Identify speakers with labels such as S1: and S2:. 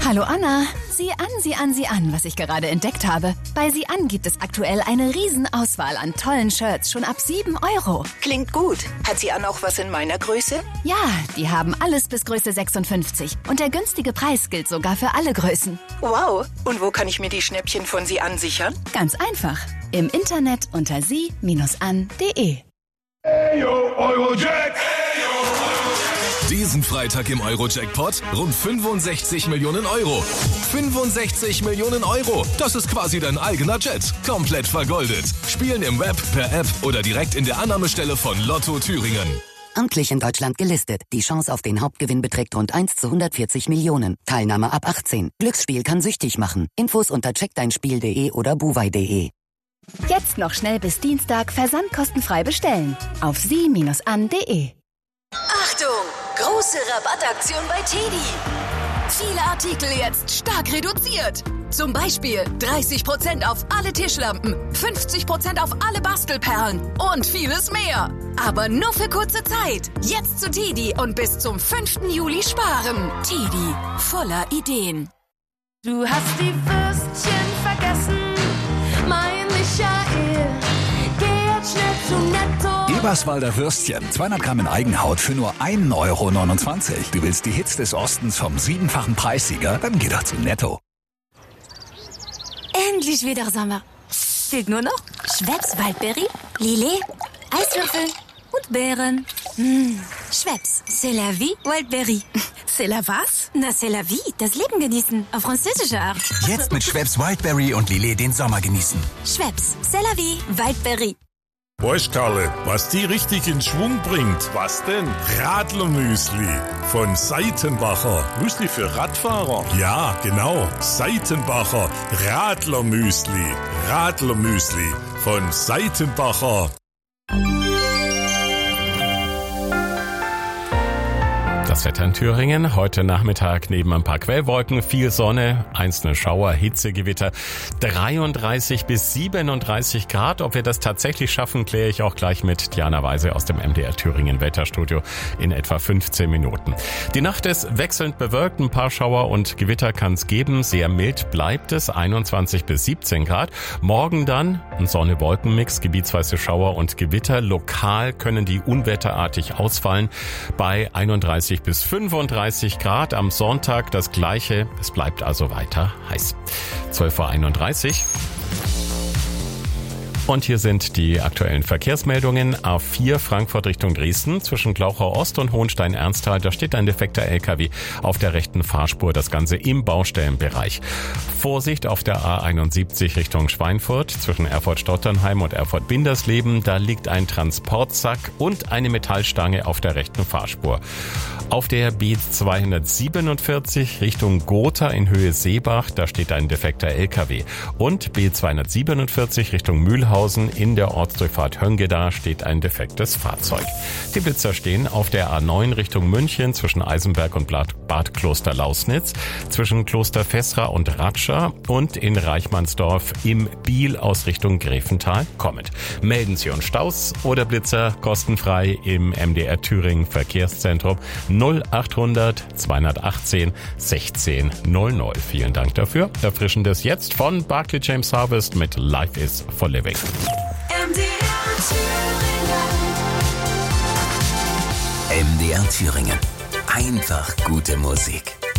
S1: Hallo Anna, sieh an, was ich gerade entdeckt habe. Bei Sieh an gibt es aktuell eine Riesenauswahl an tollen Shirts, schon ab 7 €.
S2: Klingt gut. Hat sie auch was in meiner Größe?
S1: Ja, die haben alles bis Größe 56. Und der günstige Preis gilt sogar für alle Größen.
S2: Wow. Und wo kann ich mir die Schnäppchen von Sie ansichern?
S1: Ganz einfach. Im Internet unter sie-an.de.
S3: Eyo, Eurojack!
S4: Diesen Freitag im Euro-Jackpot rund 65 Millionen Euro. 65 Millionen Euro. Das ist quasi dein eigener Jet. Komplett vergoldet. Spielen im Web, per App oder direkt in der Annahmestelle von Lotto Thüringen.
S5: Amtlich in Deutschland gelistet. Die Chance auf den Hauptgewinn beträgt rund 1 zu 140 Millionen. Teilnahme ab 18. Glücksspiel kann süchtig machen. Infos unter checkdeinspiel.de oder buwei.de.
S1: Jetzt noch schnell bis Dienstag versandkostenfrei bestellen. Auf sie-an.de.
S6: Achtung! Große Rabattaktion bei TEDi. Viele Artikel jetzt stark reduziert. Zum Beispiel 30% auf alle Tischlampen, 50% auf alle Bastelperlen und vieles mehr. Aber nur für kurze Zeit. Jetzt zu TEDi und bis zum 5. Juli sparen. TEDi, voller Ideen.
S7: Du hast die Würstchen vergessen, mein Michael. Geh jetzt schnell zu Netto.
S8: Eberswalder Würstchen, 200 Gramm in Eigenhaut für nur 1,29 €. Du willst die Hits des Ostens vom 7-fachen Preissieger? Dann geh doch zu Netto.
S9: Endlich wieder Sommer. Fehlt nur noch Schweppes Waldbeere, Lillet, Eiswürfel und Beeren. Schweppes, c'est la vie, Waldbeere.
S7: C'est la was?
S9: Na, c'est la vie, das Leben genießen, auf französische Art.
S10: Jetzt mit Schweppes Wildberry und Lillet den Sommer genießen.
S9: Schweppes, c'est la vie, Waldbeere.
S3: Weißt Karle, was die richtig in Schwung bringt? Was denn? Radlermüsli von Seitenbacher. Müsli für Radfahrer? Ja, genau. Seitenbacher Radlermüsli. Radlermüsli von Seitenbacher.
S11: Das Wetter in Thüringen. Heute Nachmittag neben ein paar Quellwolken viel Sonne, einzelne Schauer, Hitzegewitter, 33 bis 37 Grad. Ob wir das tatsächlich schaffen, kläre ich auch gleich mit Diana Weise aus dem MDR Thüringen Wetterstudio in etwa 15 Minuten. Die Nacht ist wechselnd bewölkt, ein paar Schauer und Gewitter kann es geben. Sehr mild bleibt es, 21 bis 17 Grad. Morgen dann ein Sonne-Wolken-Mix, gebietsweise Schauer und Gewitter. Lokal können die unwetterartig ausfallen bei 31 bis 35 Grad. Am Sonntag das Gleiche. Es bleibt also weiter heiß. 12:31 Uhr. Und hier sind die aktuellen Verkehrsmeldungen. A4 Frankfurt Richtung Dresden zwischen Glauchau Ost und Hohenstein-Ernsthal. Da steht ein defekter LKW auf der rechten Fahrspur. Das Ganze im Baustellenbereich. Vorsicht auf der A71 Richtung Schweinfurt zwischen Erfurt-Stotternheim und Erfurt-Bindersleben. Da liegt ein Transportsack und eine Metallstange auf der rechten Fahrspur. Auf der B247 Richtung Gotha in Höhe Seebach. Da steht ein defekter LKW. Und B247 Richtung Mühlhausen in der Ortsdurchfahrt Höngeda steht ein defektes Fahrzeug. Die Blitzer stehen auf der A9 Richtung München zwischen Eisenberg und Bad Kloster-Lausnitz, zwischen Kloster Fessra und Ratscha und in Reichmannsdorf im Biel aus Richtung Gräfental kommend. Melden Sie uns Staus oder Blitzer kostenfrei im MDR Thüringen Verkehrszentrum 0800 218 16 00. Vielen Dank dafür. Erfrischendes jetzt von Barclay James Harvest mit Life is for Living.
S10: MDR Thüringen. Einfach gute Musik.